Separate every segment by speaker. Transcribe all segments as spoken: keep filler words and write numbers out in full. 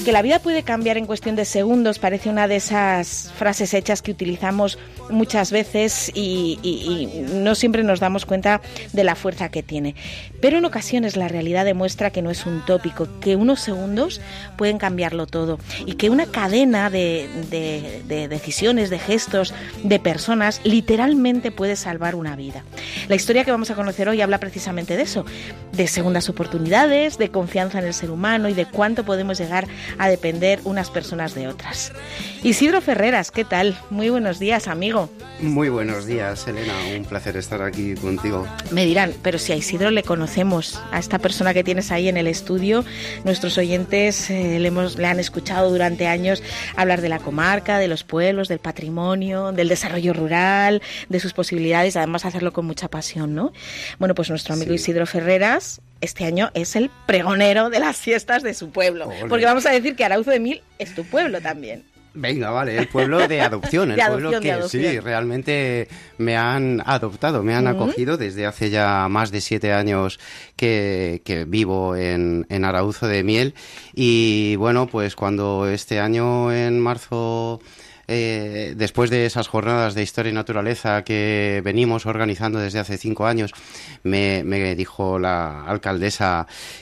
Speaker 1: Que la vida puede cambiar en cuestión de segundos parece una de esas frases hechas que utilizamos muchas veces y, y, y no siempre nos damos cuenta de la fuerza que tiene. Pero en ocasiones la realidad demuestra que no es un tópico, que unos segundos pueden cambiarlo todo y que una cadena de, de, de decisiones, de gestos, de personas literalmente puede salvar una vida. La historia que vamos a conocer hoy habla precisamente de eso, de segundas oportunidades, de confianza en el ser humano y de cuánto podemos llegar a depender unas personas de otras. Isidro Ferreras, ¿qué tal? Muy buenos días, amigo.
Speaker 2: Muy buenos días, Elena, un placer estar aquí contigo.
Speaker 1: Me dirán, pero si a Isidro le conocemos, a esta persona que tienes ahí en el estudio, nuestros oyentes eh, le, hemos, le han escuchado durante años hablar de la comarca, de los pueblos, del patrimonio, del desarrollo rural, de sus posibilidades, además hacerlo con mucha pasión, ¿no? Bueno, pues nuestro amigo sí. Isidro Ferreras este año es el pregonero de las fiestas de su pueblo, Olé. Porque vamos a decir que Arauzo de Mil es tu pueblo también.
Speaker 2: Venga, vale, el pueblo de adopción, el
Speaker 1: de
Speaker 2: pueblo
Speaker 1: adopción,
Speaker 2: que
Speaker 1: de adopción.
Speaker 2: sí, realmente me han adoptado, me han uh-huh. acogido desde hace ya más de siete años que, que vivo en, en Arauzo de Miel y bueno, pues cuando este año en marzo... Eh, después de esas jornadas de historia y naturaleza que venimos organizando desde hace cinco años, me, me dijo la alcaldesa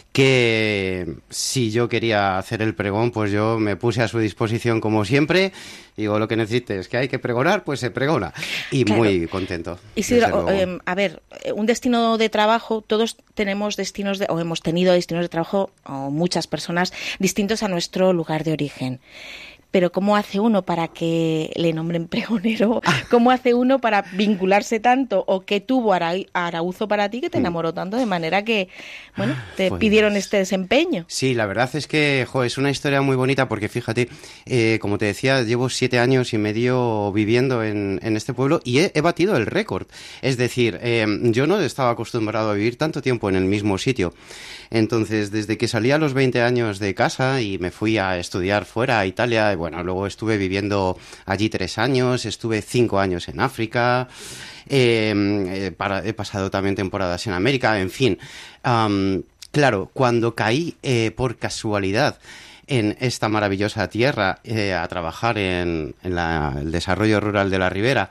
Speaker 2: que si yo quería hacer el pregón, pues yo me puse a su disposición como siempre. Digo, lo que necesites, que hay que pregonar, pues se pregona. Y claro. Muy contento.
Speaker 1: Y si, eh, a ver, un destino de trabajo, todos tenemos destinos, de, o hemos tenido destinos de trabajo, o muchas personas, distintos a nuestro lugar de origen. Pero ¿cómo hace uno para que le nombren pregonero? ¿Cómo hace uno para vincularse tanto? ¿O qué tuvo Ara- Arauzo para ti que te enamoró tanto de manera que, bueno, te pues, pidieron este desempeño?
Speaker 2: Sí, la verdad es que, jo, es una historia muy bonita porque fíjate, eh, como te decía, llevo siete años y medio viviendo en, en este pueblo y he, he batido el récord. Es decir, eh, yo no estaba acostumbrado a vivir tanto tiempo en el mismo sitio. Entonces, desde que salí a los veinte años de casa y me fui a estudiar fuera a Italia, bueno, luego estuve viviendo allí tres años, estuve cinco años en África, eh, eh, para, he pasado también temporadas en América, en fin. Um, claro, cuando caí eh, por casualidad en esta maravillosa tierra eh, a trabajar en, en la, el desarrollo rural de la Ribera,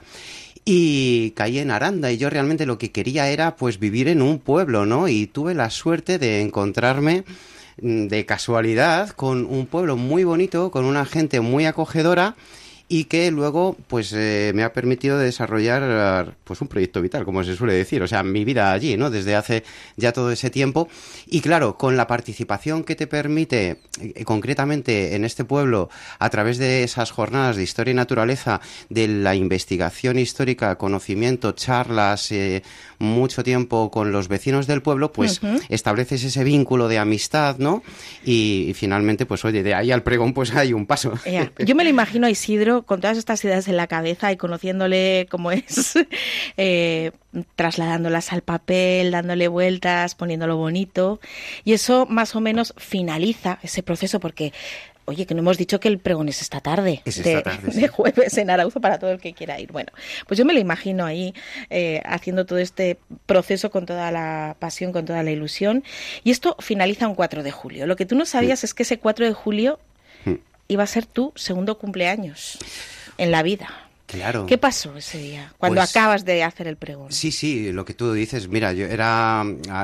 Speaker 2: y caí en Aranda y yo realmente lo que quería era pues vivir en un pueblo, ¿no? Y tuve la suerte de encontrarme de casualidad con un pueblo muy bonito, con una gente muy acogedora y que luego pues eh, me ha permitido desarrollar pues un proyecto vital, como se suele decir, o sea, mi vida allí, ¿no? Desde hace ya todo ese tiempo y claro, con la participación que te permite eh, concretamente en este pueblo a través de esas jornadas de historia y naturaleza, de la investigación histórica, conocimiento, charlas, eh, mucho tiempo con los vecinos del pueblo, pues uh-huh. estableces ese vínculo de amistad, ¿no? Y, y finalmente, pues oye, de ahí al pregón pues hay un paso.
Speaker 1: Yeah. Yo me lo imagino a Isidro con todas estas ideas en la cabeza y conociéndole como es, eh, trasladándolas al papel, dándole vueltas, poniéndolo bonito. Y eso más o menos finaliza ese proceso porque... Oye, que no hemos dicho que el pregón es esta tarde,
Speaker 2: es esta
Speaker 1: de,
Speaker 2: tarde sí.
Speaker 1: de jueves en Arauzo para todo el que quiera ir. Bueno, pues yo me lo imagino ahí eh, haciendo todo este proceso con toda la pasión, con toda la ilusión. Y esto finaliza un cuatro de julio. Lo que tú no sabías sí. es que ese cuatro de julio sí. iba a ser tu segundo cumpleaños en la vida.
Speaker 2: Claro.
Speaker 1: ¿Qué pasó ese día, cuando pues, acabas de hacer el pregón?
Speaker 2: Sí, sí, lo que tú dices, mira, yo era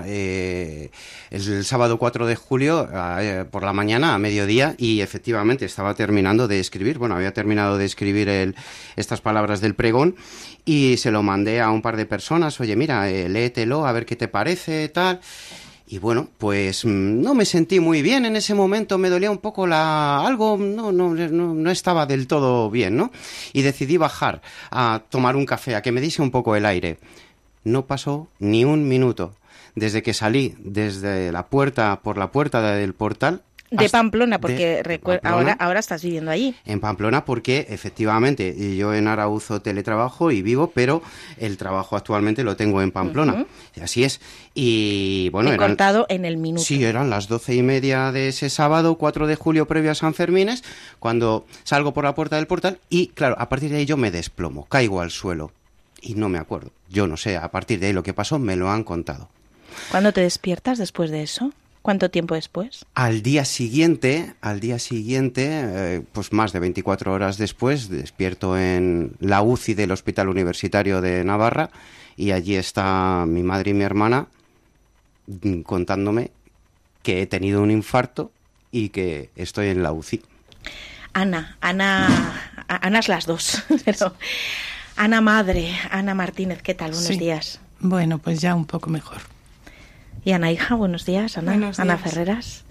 Speaker 2: eh, el, el sábado cuatro de julio eh, por la mañana a mediodía y efectivamente estaba terminando de escribir, bueno, había terminado de escribir el, estas palabras del pregón y se lo mandé a un par de personas, oye, mira, eh, léetelo, a ver qué te parece, tal... Y bueno, pues no me sentí muy bien en ese momento, me dolía un poco la algo, no, no, no, no estaba del todo bien, ¿no? Y decidí bajar a tomar un café, a que me diese un poco el aire. No pasó ni un minuto. Desde que salí desde la puerta, por la puerta del portal...
Speaker 1: De Pamplona, porque de recuer- Pamplona, ahora, ahora estás viviendo allí.
Speaker 2: En Pamplona, porque efectivamente yo en Arauzo teletrabajo y vivo, pero el trabajo actualmente lo tengo en Pamplona. Uh-huh. Y así es. Y bueno,
Speaker 1: He
Speaker 2: eran,
Speaker 1: contado en el minuto.
Speaker 2: Sí, eran las doce y media de ese sábado, cuatro de julio, previo a San Fermines, cuando salgo por la puerta del portal y, claro, a partir de ahí yo me desplomo, caigo al suelo y no me acuerdo. Yo no sé, a partir de ahí lo que pasó me lo han contado.
Speaker 1: ¿Cuándo te despiertas después de eso? ¿Cuánto tiempo después?
Speaker 2: Al día siguiente, al día siguiente, eh, pues más de veinticuatro horas después, despierto en la U C I del Hospital Universitario de Navarra y allí está mi madre y mi hermana contándome que he tenido un infarto y que estoy en la U C I.
Speaker 1: Ana, Ana, Ana es las dos, pero Ana madre, Ana Martínez, ¿qué tal? Buenos
Speaker 3: sí.
Speaker 1: días.
Speaker 3: Bueno, pues ya un poco mejor.
Speaker 1: Y Ana hija, buenos días, Ana,
Speaker 4: buenos días.
Speaker 1: Ana Ferreras.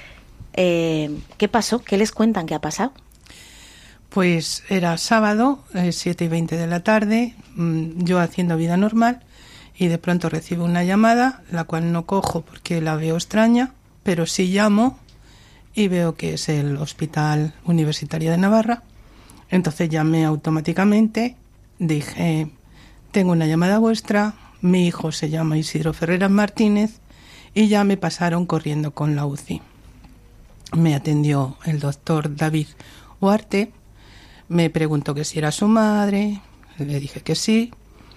Speaker 1: Eh, ¿Qué pasó? ¿Qué les cuentan que ha pasado?
Speaker 3: Pues era sábado, eh, siete y veinte de la tarde, mmm, yo haciendo vida normal, y de pronto recibo una llamada, la cual no cojo porque la veo extraña, pero sí llamo y veo que es el Hospital Universitario de Navarra. Entonces llamé automáticamente, dije, tengo una llamada vuestra, mi hijo se llama Isidro Ferreras Martínez, y ya me pasaron corriendo con la U C I. Me atendió el doctor David Huarte, me preguntó que si era su madre, le dije que sí,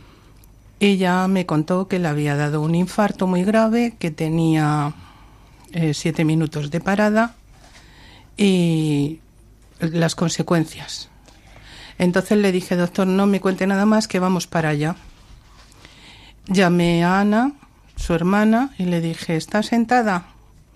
Speaker 3: y ya me contó que le había dado un infarto muy grave, que tenía eh, siete minutos de parada y las consecuencias. Entonces le dije, doctor, no me cuente nada más, que vamos para allá. Llamé a Ana, su hermana, y le dije, ¿está sentada?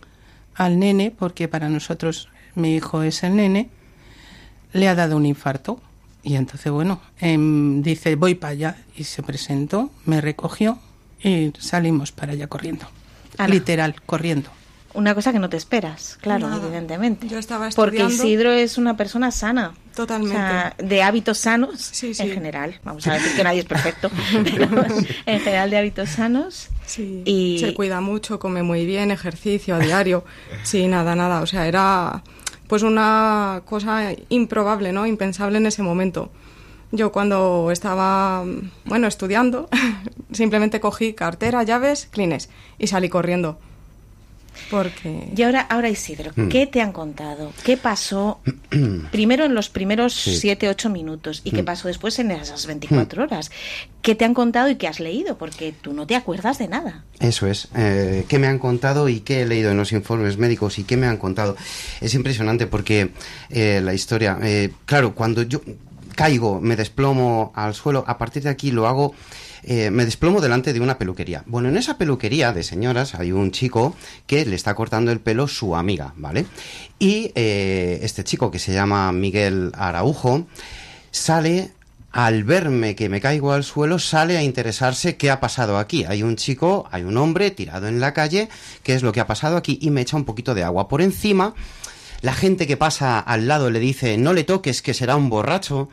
Speaker 3: Al nene, porque para nosotros mi hijo es el nene, le ha dado un infarto. Y entonces, bueno, eh, dice, voy para allá. Y se presentó, me recogió y salimos para allá corriendo. Ana. Literal, corriendo.
Speaker 1: Una cosa que no te esperas, claro,
Speaker 4: Nada.
Speaker 1: Evidentemente.
Speaker 4: Yo estaba estudiando.
Speaker 1: Porque Isidro es una persona sana.
Speaker 4: Totalmente.
Speaker 1: O sea, de hábitos sanos,
Speaker 4: sí, sí.
Speaker 1: en general. Vamos a decir que nadie es perfecto, pero en general de hábitos sanos.
Speaker 4: Sí,
Speaker 1: y...
Speaker 4: se cuida mucho, come muy bien, ejercicio a diario. Sí, nada, nada. O sea, era pues una cosa improbable, ¿no? Impensable en ese momento. Yo cuando estaba, bueno, estudiando, simplemente cogí cartera, llaves, clines y salí corriendo. Porque...
Speaker 1: Y ahora, ahora Isidro, ¿qué te han contado? ¿Qué pasó primero en los primeros
Speaker 2: sí.
Speaker 1: siete, ocho minutos? ¿Y qué pasó después en esas veinticuatro horas? ¿Qué te han contado y qué has leído? Porque tú no te acuerdas de nada.
Speaker 2: Eso es. Eh, ¿Qué me han contado y qué he leído en los informes médicos y qué me han contado? Es impresionante porque eh, la historia... Eh, claro, cuando yo caigo, me desplomo al suelo, a partir de aquí lo hago... Eh, me desplomo delante de una peluquería. Bueno, en esa peluquería de señoras hay un chico que le está cortando el pelo su amiga, ¿vale? Y eh, este chico, que se llama Miguel Araujo, sale, al verme que me caigo al suelo, sale a interesarse qué ha pasado aquí. Hay un chico, hay un hombre tirado en la calle, qué es lo que ha pasado aquí, y me echa un poquito de agua por encima. La gente que pasa al lado le dice, no le toques, que será un borracho.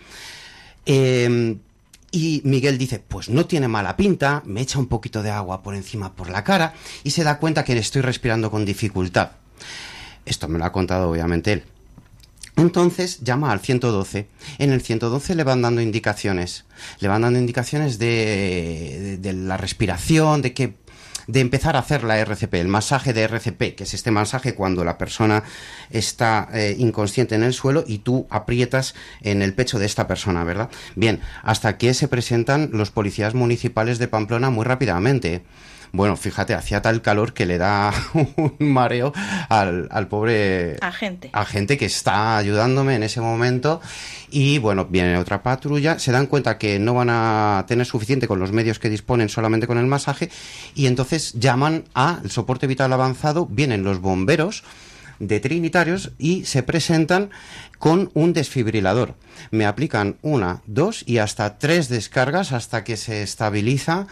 Speaker 2: Eh... Y Miguel dice, pues no tiene mala pinta, me echa un poquito de agua por encima por la cara y se da cuenta que estoy respirando con dificultad. Esto me lo ha contado obviamente él. Entonces llama al ciento doce. En el ciento doce le van dando indicaciones. Le van dando indicaciones de, de, de la respiración, de que... de empezar a hacer la R C P, el masaje de R C P, que es este masaje cuando la persona está eh, inconsciente en el suelo y tú aprietas en el pecho de esta persona, ¿verdad? Bien, hasta que se presentan los policías municipales de Pamplona muy rápidamente. Bueno, fíjate, hacía tal calor que le da un mareo al, al pobre
Speaker 1: agente.
Speaker 2: agente que está ayudándome en ese momento. Y bueno, viene otra patrulla, se dan cuenta que no van a tener suficiente con los medios que disponen solamente con el masaje y entonces llaman al soporte vital avanzado, vienen los bomberos de Trinitarios y se presentan con un desfibrilador. Me aplican una, dos y hasta tres descargas hasta que se estabiliza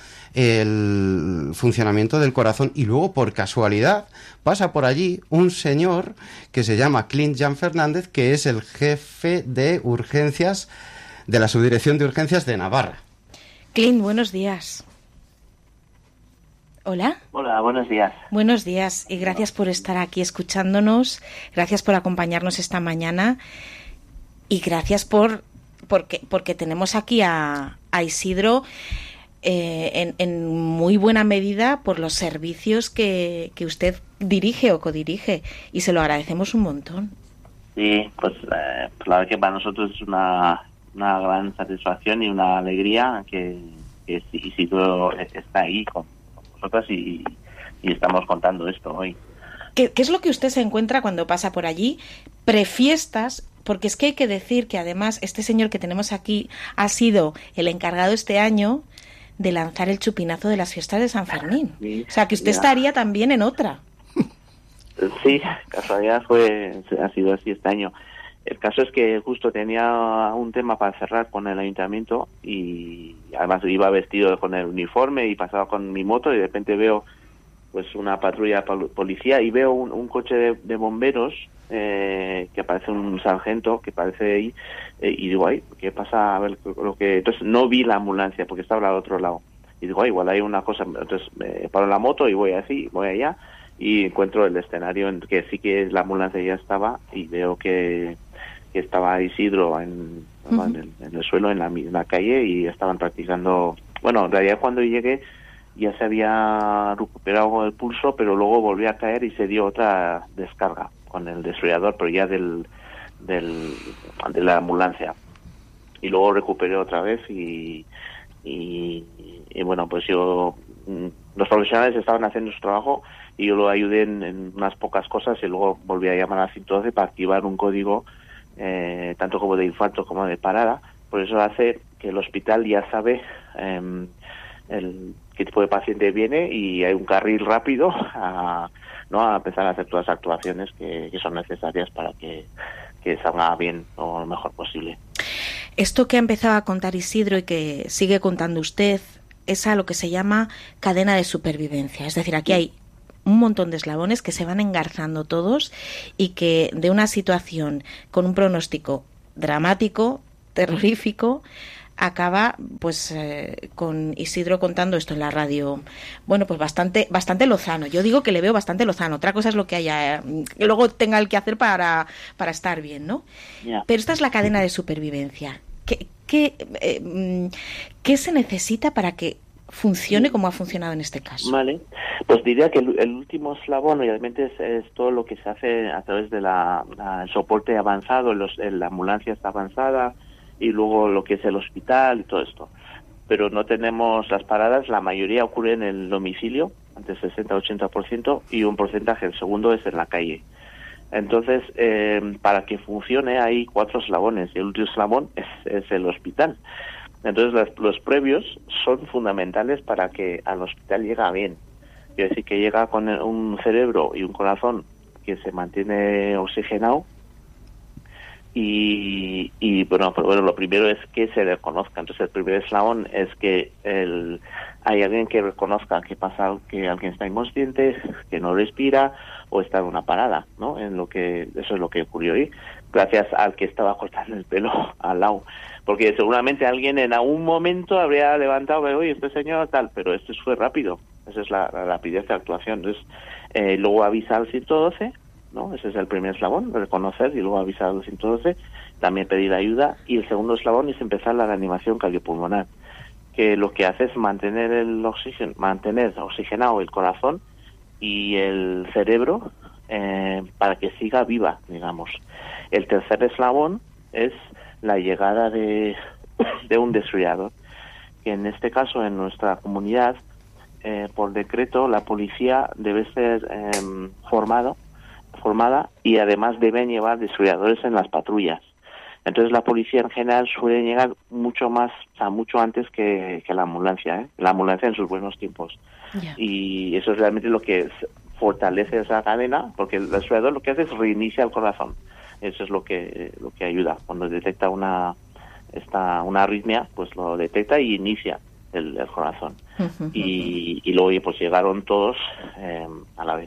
Speaker 2: el funcionamiento del corazón y luego por casualidad pasa por allí un señor que se llama Clint Jan Fernández, que es el jefe de urgencias de la Subdirección de Urgencias de Navarra.
Speaker 1: Clint, buenos días. Hola.
Speaker 5: Hola, buenos días.
Speaker 1: Buenos días y gracias por estar aquí escuchándonos, gracias por acompañarnos esta mañana y gracias por porque porque tenemos aquí a, a Isidro eh, en, en muy buena medida por los servicios que, que usted dirige o codirige y se lo agradecemos un montón.
Speaker 5: Sí, pues, eh, pues la verdad que para nosotros es una, una gran satisfacción y una alegría que, que Isidro está ahí con nosotros y, y estamos contando esto hoy.
Speaker 1: ¿Qué, ¿Qué es lo que usted se encuentra cuando pasa por allí? Prefiestas, porque es que hay que decir que además este señor que tenemos aquí ha sido el encargado este año de lanzar el chupinazo de las fiestas de San Fermín.
Speaker 5: Sí,
Speaker 1: o sea, que usted
Speaker 5: ya.
Speaker 1: estaría también en otra.
Speaker 5: Sí, casualidad fue, ha sido así este año. El caso es que justo tenía un tema para cerrar con el ayuntamiento y además iba vestido con el uniforme y pasaba con mi moto y de repente veo pues una patrulla pol- policía y veo un, un coche de, de bomberos eh, que parece un sargento que parece ahí eh, y digo, ay, ¿qué pasa? A ver lo que... Entonces no vi la ambulancia porque estaba al otro lado y digo, ay, igual hay una cosa. Entonces me paro la moto y voy así, voy allá y encuentro el escenario en que sí que la ambulancia ya estaba y veo que, que estaba Isidro en, uh-huh. en, el, en el suelo, en la, en la calle y estaban practicando. Bueno, en realidad cuando llegué ya se había recuperado el pulso, pero luego volvió a caer y se dio otra descarga con el desarrollador, pero ya del, del de la ambulancia. Y luego recuperé otra vez y, y, y bueno, pues yo, los profesionales estaban haciendo su trabajo y yo lo ayudé en, en unas pocas cosas y luego volví a llamar al ciento doce para activar un código eh, tanto como de infarto como de parada. Por eso hace que el hospital ya sabe eh, el qué tipo de paciente viene y hay un carril rápido a, ¿no? a empezar a hacer todas las actuaciones que, que son necesarias para que, que salga bien o lo mejor posible.
Speaker 1: Esto que ha empezado a contar Isidro y que sigue contando usted es a lo que se llama cadena de supervivencia. Es decir, aquí hay un montón de eslabones que se van engarzando todos y que de una situación con un pronóstico dramático, terrorífico, acaba pues eh, con Isidro contando esto en la radio, bueno, pues bastante bastante lozano. Yo digo que le veo bastante lozano. Otra cosa es lo que haya, que luego tenga el que hacer para, para estar bien, ¿no? Yeah. Pero esta es la cadena de supervivencia. ¿Qué, qué, eh, ¿Qué se necesita para que funcione como ha funcionado en este caso?
Speaker 5: Vale, pues diría que el, el último eslabón obviamente es, es todo lo que se hace a través de la, la el soporte avanzado, los, la ambulancia está avanzada y luego lo que es el hospital y todo esto. Pero no tenemos las paradas, la mayoría ocurre en el domicilio, entre sesenta a ochenta por ciento, y un porcentaje, el segundo es en la calle. Entonces, eh, para que funcione hay cuatro eslabones, y el último eslabón es, es el hospital. Entonces, los, los previos son fundamentales para que al hospital llegue bien. Quiere decir que llega con un cerebro y un corazón que se mantiene oxigenado. Y, y bueno, pero bueno, lo primero es que se reconozca. Entonces, el primer eslabón es que el, hay alguien que reconozca que pasa, que alguien está inconsciente, que no respira o está en una parada, ¿no? En lo que eso es lo que ocurrió ahí, gracias al que estaba cortando el pelo al lado, porque seguramente alguien en algún momento habría levantado, oye, este señor tal, pero esto fue rápido. Esa es la, la rapidez de actuación. Entonces, eh, luego avisa al ciento doce. ¿no? Ese es el primer eslabón, reconocer y luego avisar al ciento doce, también pedir ayuda. Y el segundo eslabón es empezar la reanimación cardiopulmonar, que lo que hace es mantener el oxígeno, mantener oxigenado el corazón y el cerebro eh, para que siga viva, digamos. El tercer eslabón es la llegada de, de un desfibrilador, que en este caso en nuestra comunidad, eh, por decreto, la policía debe ser eh, formado formada y además deben llevar desfibriladores en las patrullas. Entonces la policía en general suele llegar mucho más, o sea, mucho antes que, que la ambulancia, ¿eh? La ambulancia en sus buenos tiempos. Yeah. Y eso es realmente lo que fortalece esa cadena, porque el desfibrilador lo que hace es reinicia el corazón. Eso es lo que lo que ayuda. Cuando detecta una esta una arritmia, pues lo detecta y inicia el, el corazón. Uh-huh, y, uh-huh. y luego pues llegaron todos eh, a la vez.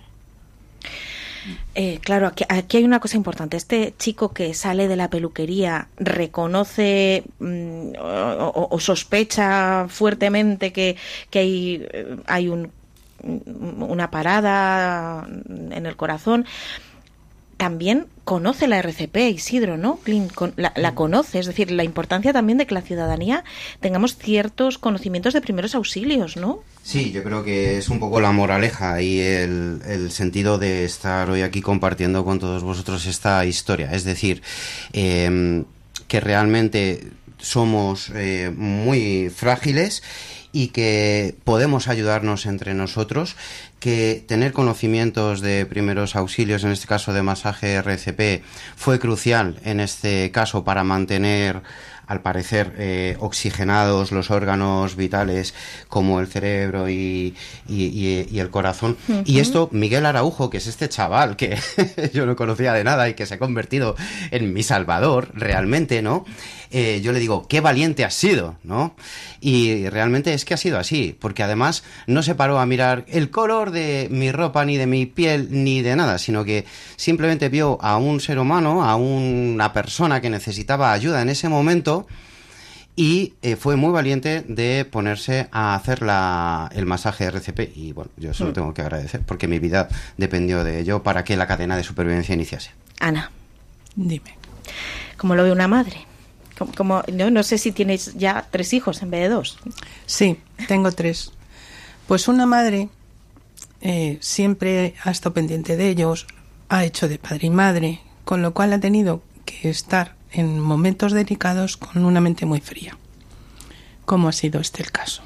Speaker 1: Eh, claro, aquí, aquí hay una cosa importante. Este chico que sale de la peluquería reconoce mmm, o, o sospecha fuertemente que, que hay, hay un, una parada en el corazón. También conoce la R C P, Isidro, ¿no? La, la conoce, es decir, la importancia también de que la ciudadanía tengamos ciertos conocimientos de primeros auxilios, ¿no?
Speaker 2: Sí, yo creo que es un poco la moraleja y el, el sentido de estar hoy aquí compartiendo con todos vosotros esta historia. Es decir, eh, que realmente somos eh, muy frágiles y que podemos ayudarnos entre nosotros, que tener conocimientos de primeros auxilios, en este caso de masaje R C P, fue crucial en este caso para mantener, al parecer, eh, oxigenados los órganos vitales como el cerebro y, y, y, y el corazón. Uh-huh. Y esto, Miguel Araujo, que es este chaval que yo no conocía de nada y que se ha convertido en mi salvador, realmente, ¿no? Eh, yo le digo, qué valiente has sido, ¿no? Y realmente es que ha sido así, porque además no se paró a mirar el color de mi ropa, ni de mi piel, ni de nada, sino que simplemente vio a un ser humano, a una persona que necesitaba ayuda en ese momento, y eh, fue muy valiente de ponerse a hacer la, el masaje R C P. Y bueno, yo se lo tengo que agradecer, porque mi vida dependió de ello para que la cadena de supervivencia iniciase.
Speaker 1: Ana,
Speaker 3: dime.
Speaker 1: ¿Cómo lo ve una madre? Como, como no, no sé si tienes ya tres hijos en vez de dos.
Speaker 3: Sí, tengo tres. Pues una madre eh, siempre ha estado pendiente de ellos, ha hecho de padre y madre, con lo cual ha tenido que estar en momentos delicados con una mente muy fría, como ha sido este el caso.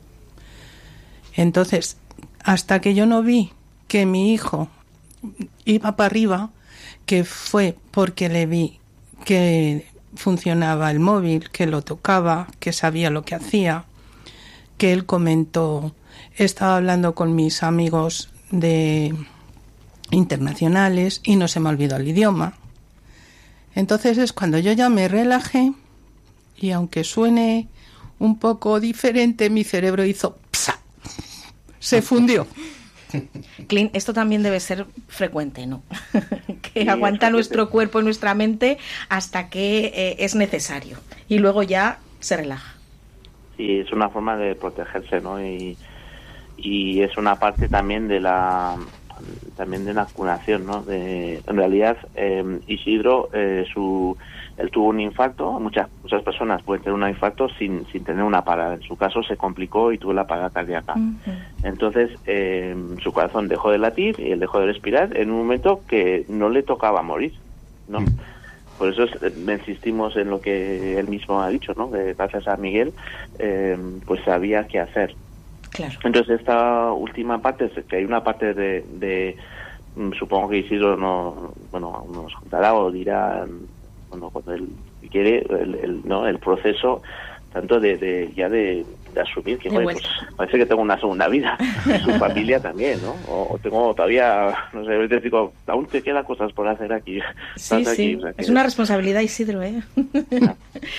Speaker 3: Entonces, hasta que yo no vi que mi hijo iba para arriba, que fue porque le vi que funcionaba el móvil, que lo tocaba, que sabía lo que hacía, que él comentó, estaba hablando con mis amigos de internacionales y no se me olvidó el idioma. Entonces es cuando yo ya me relajé y aunque suene un poco diferente, mi cerebro hizo ¡psa! Se fundió.
Speaker 1: Clint, esto también debe ser frecuente, ¿no? Que sí, aguanta nuestro cuerpo y nuestra mente hasta que eh, es necesario y luego ya se relaja.
Speaker 5: Sí, es una forma de protegerse, ¿no? Y, y es una parte también de la también de la curación, ¿no? De, en realidad, eh, Isidro, eh, su él tuvo un infarto. Muchas muchas personas pueden tener un infarto sin sin tener una parada. En su caso se complicó y tuvo la parada cardíaca. Uh-huh. Entonces eh, su corazón dejó de latir y él dejó de respirar en un momento que no le tocaba morir, ¿no? Uh-huh. Por eso es, me insistimos en lo que él mismo ha dicho, ¿no? Que gracias a Miguel, eh, pues sabía qué hacer.
Speaker 1: Claro.
Speaker 5: Entonces esta última parte, es que hay una parte de, de supongo que Isidro no, bueno, nos contará o dirá, bueno, cuando él quiere, el, el, ¿no? el proceso tanto de, de ya de, de asumir que bueno, pues, parece que tengo una segunda vida, su familia también, ¿no? O, o tengo todavía, no sé, te digo, aún te quedan cosas por hacer aquí.
Speaker 1: Sí, aquí, sí, o sea, que... es una responsabilidad, Isidro, ¿eh? No.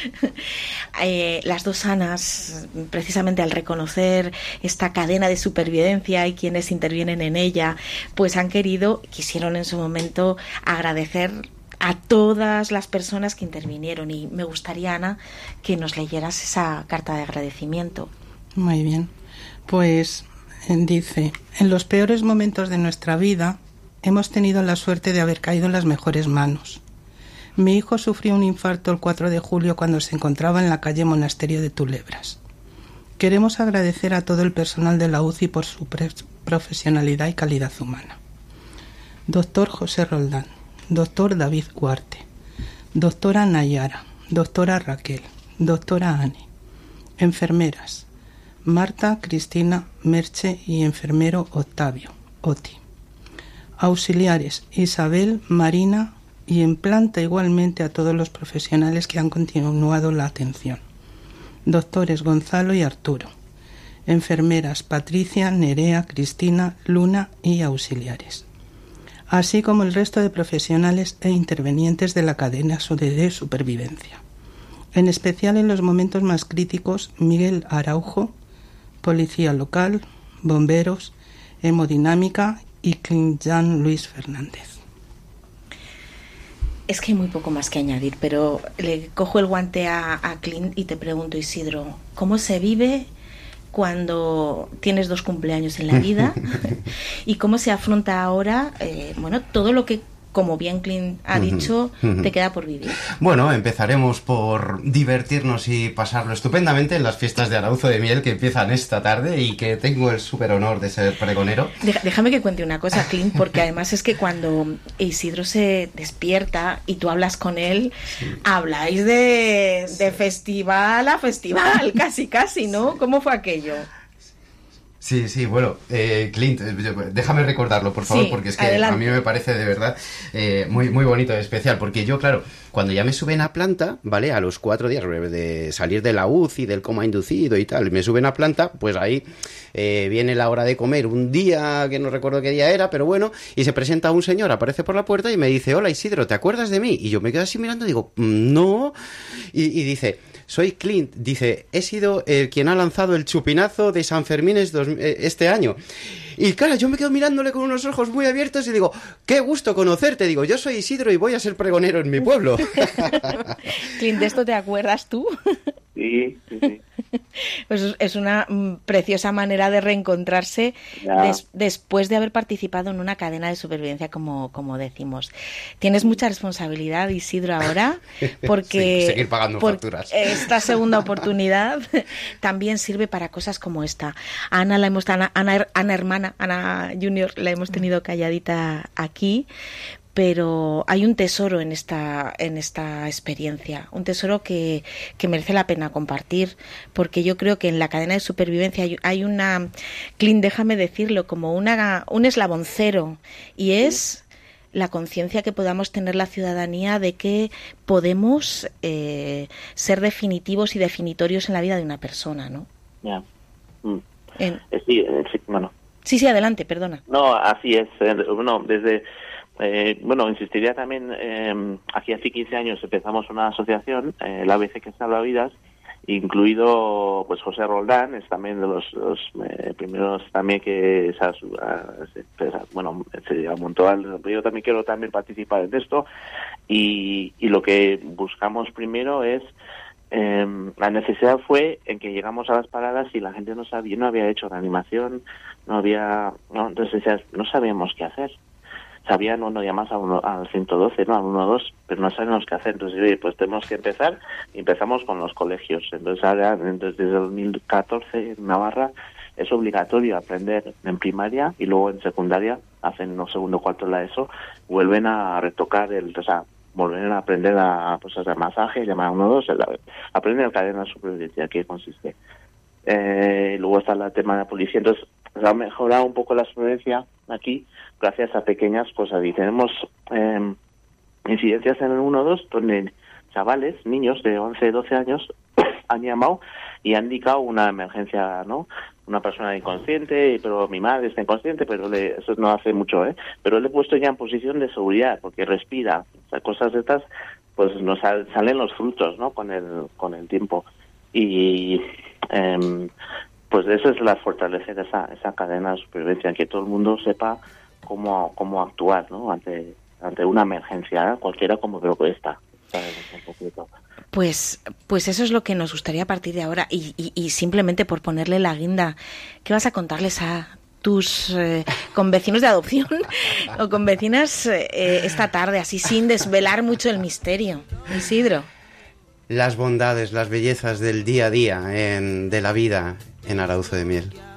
Speaker 1: eh las dos Anas, precisamente al reconocer esta cadena de supervivencia y quienes intervienen en ella, pues han querido, quisieron en su momento agradecer a todas las personas que intervinieron, y me gustaría, Ana, que nos leyeras esa carta de agradecimiento.
Speaker 3: Muy bien, pues dice: en los peores momentos de nuestra vida hemos tenido la suerte de haber caído en las mejores manos. Mi hijo sufrió un infarto el cuatro de julio cuando se encontraba en la calle Monasterio de Tulebras. Queremos agradecer a todo el personal de la U C I por su pre- profesionalidad y calidad humana. Doctor José Roldán, doctor David Cuarte, doctora Nayara, doctora Raquel, doctora Anne, enfermeras Marta, Cristina, Merche y enfermero Octavio, Oti, auxiliares Isabel, Marina, y en planta igualmente a todos los profesionales que han continuado la atención. Doctores Gonzalo y Arturo, enfermeras Patricia, Nerea, Cristina, Luna y auxiliares, así como el resto de profesionales e intervenientes de la cadena de supervivencia. En especial en los momentos más críticos, Miguel Araujo, policía local, bomberos, hemodinámica y Clint Jan Luis Fernández.
Speaker 1: Es que hay muy poco más que añadir, pero le cojo el guante a, a Clint y te pregunto, Isidro, ¿cómo se vive cuando tienes dos cumpleaños en la vida? ¿Y cómo se afronta ahora, eh, bueno, todo lo que, como bien Clint ha dicho, te queda por vivir?
Speaker 2: Bueno, empezaremos por divertirnos y pasarlo estupendamente en las fiestas de Arauzo de Miel que empiezan esta tarde y que tengo el súper honor de ser pregonero.
Speaker 1: Déjame que cuente una cosa, Clint, porque además es que cuando Isidro se despierta y tú hablas con él, sí, habláis de, de festival a festival, casi casi, ¿no? ¿Cómo fue aquello?
Speaker 2: Sí, sí, bueno, eh, Clint, déjame recordarlo, por favor,
Speaker 1: sí,
Speaker 2: porque es que
Speaker 1: adelante.
Speaker 2: a mí me parece de verdad eh, muy, muy bonito y especial, porque yo, claro, cuando ya me suben a planta, ¿vale? A los cuatro días de salir de la U C I, del coma inducido y tal, me suben a planta, pues ahí eh, viene la hora de comer, un día que no recuerdo qué día era, pero bueno, y se presenta un señor, aparece por la puerta y me dice, hola Isidro, ¿te acuerdas de mí? Y yo me quedo así mirando y digo, no, y, y dice... Soy Clint, dice, he sido el quien ha lanzado el chupinazo de San Fermín este año. Y claro, yo me quedo mirándole con unos ojos muy abiertos y digo, qué gusto conocerte. Digo, yo soy Isidro y voy a ser pregonero en mi pueblo.
Speaker 1: Clint, ¿de esto te acuerdas tú?
Speaker 5: Sí, sí, sí.
Speaker 1: Pues es una mm, preciosa manera de reencontrarse des, después de haber participado en una cadena de supervivencia, como, como decimos. Tienes mucha responsabilidad, Isidro, ahora, porque
Speaker 2: sí, seguir pagando
Speaker 1: por
Speaker 2: facturas.
Speaker 1: Esta segunda oportunidad también sirve para cosas como esta. A Ana, la hemos, Ana, Ana, Ana hermana, Ana Junior, la hemos tenido calladita aquí, pero hay un tesoro en esta en esta experiencia, un tesoro que, que merece la pena compartir, porque yo creo que en la cadena de supervivencia hay, hay una, Clint, déjame decirlo, como una un eslabón cero, y es la conciencia que podamos tener la ciudadanía de que podemos eh, ser definitivos y definitorios en la vida de una persona, ¿no?
Speaker 5: Ya. Mm.
Speaker 1: En...
Speaker 5: Sí, sí, bueno.
Speaker 1: Sí, sí, adelante, perdona.
Speaker 5: No, así es. Bueno, desde... Eh, bueno, insistiría también, eh, aquí hace quince años empezamos una asociación, eh, el A B C que salva vidas, incluido pues José Roldán, es también de los, los eh, primeros también que se, se, bueno, se montó al, yo también quiero también participar en esto, y, y lo que buscamos primero es eh, la necesidad fue en que llegamos a las paradas y la gente no sabía, no había hecho reanimación, no había, no, entonces no sabíamos qué hacer. Sabían, no, no llamas a uno, al ciento doce, no, al uno dos, pero no sabemos qué hacer. Entonces, oye, pues tenemos que empezar, y empezamos con los colegios. Entonces, ahora, entonces, desde dos mil catorce, en Navarra, es obligatorio aprender en primaria, y luego en secundaria, hacen no segundo cuarto la ESO, vuelven a retocar el, o sea, vuelven a aprender a, pues, hacer masaje, llamar a uno dos, aprenden el cadena de supervivencia, ¿qué consiste? Eh, luego está el tema de la policía. Entonces, se ha mejorado un poco la supervivencia aquí gracias a pequeñas cosas, y tenemos eh, incidencias en el uno dos donde chavales, niños de once, doce años han llamado y han indicado una emergencia, ¿no? Una persona inconsciente, pero mi madre está inconsciente, pero le, eso no hace mucho, ¿eh? Pero le he puesto ya en posición de seguridad porque respira, o sea, cosas de estas, pues nos sal, salen los frutos, ¿no? Con el con el tiempo. Y eh, pues eso es la fortaleza de esa, esa cadena de supervivencia, que todo el mundo sepa cómo cómo actuar, ¿no? Ante ante una emergencia, ¿eh? Cualquiera como creo que esta.
Speaker 1: Pues pues eso es lo que nos gustaría a partir de ahora, y, y, y simplemente por ponerle la guinda, ¿qué vas a contarles a tus eh, convecinos de adopción o convecinas eh, esta tarde, así sin desvelar mucho el misterio, Isidro?
Speaker 2: Las bondades, las bellezas del día a día en, de la vida en Arauzo de Miel.